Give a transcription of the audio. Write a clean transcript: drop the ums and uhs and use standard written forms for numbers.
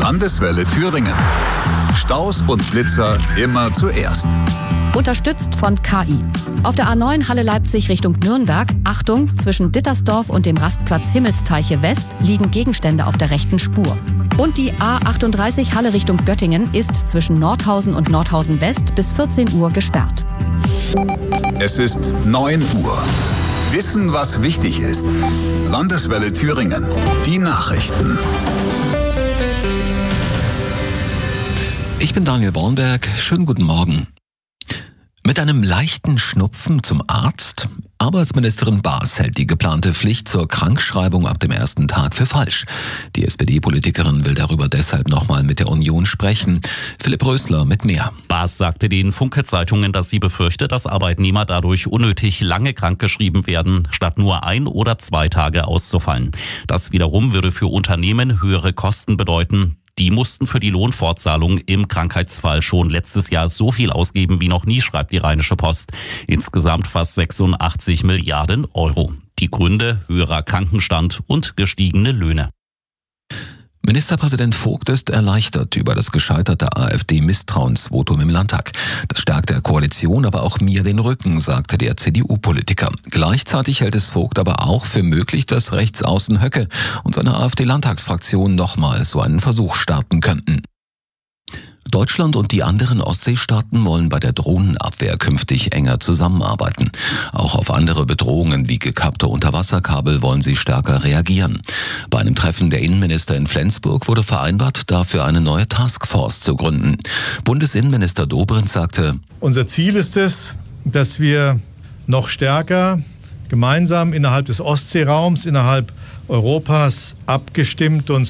Landeswelle Thüringen. Staus und Blitzer immer zuerst. Unterstützt von KI. Auf der A9 Halle Leipzig Richtung Nürnberg, Achtung, zwischen Dittersdorf und dem Rastplatz Himmelsteiche West liegen Gegenstände auf der rechten Spur. Und die A38 Halle Richtung Göttingen ist zwischen Nordhausen und Nordhausen West bis 14 Uhr gesperrt. Es ist 9 Uhr. Wissen, was wichtig ist. Landeswelle Thüringen. Die Nachrichten. Ich bin Daniel Bornberg. Schönen guten Morgen. Mit einem leichten Schnupfen zum Arzt? Arbeitsministerin Baas hält die geplante Pflicht zur Krankschreibung ab dem ersten Tag für falsch. Die SPD-Politikerin will darüber deshalb nochmal mit der Union sprechen. Philipp Rösler mit mehr. Baas sagte den Funke-Zeitungen, dass sie befürchte, dass Arbeitnehmer dadurch unnötig lange krankgeschrieben werden, statt nur 1 oder 2 Tage auszufallen. Das wiederum würde für Unternehmen höhere Kosten bedeuten. Die mussten für die Lohnfortzahlung im Krankheitsfall schon letztes Jahr so viel ausgeben wie noch nie, schreibt die Rheinische Post. Insgesamt fast 86 Milliarden Euro. Die Gründe: höherer Krankenstand und gestiegene Löhne. Ministerpräsident Vogt ist erleichtert über das gescheiterte AfD-Misstrauensvotum im Landtag. Das stärkt der Koalition aber auch mir den Rücken, sagte der CDU-Politiker. Gleichzeitig hält es Vogt aber auch für möglich, dass Rechtsaußen Höcke und seine AfD-Landtagsfraktion nochmal so einen Versuch starten könnten. Deutschland und die anderen Ostseestaaten wollen bei der Drohnenabwehr künftig enger zusammenarbeiten. Auch auf andere Bedrohungen wie gekappte Unterwasserkabel wollen sie stärker reagieren. Bei einem Treffen der Innenminister in Flensburg wurde vereinbart, dafür eine neue Taskforce zu gründen. Bundesinnenminister Dobrindt sagte: Unser Ziel ist es, dass wir noch stärker gemeinsam innerhalb des Ostseeraums, innerhalb Europas abgestimmt uns